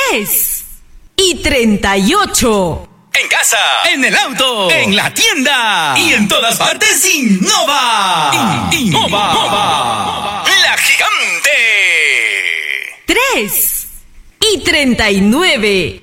3:38. En casa, en el auto, en la tienda y en todas partes innova. Innova. La Gigante. 3:39.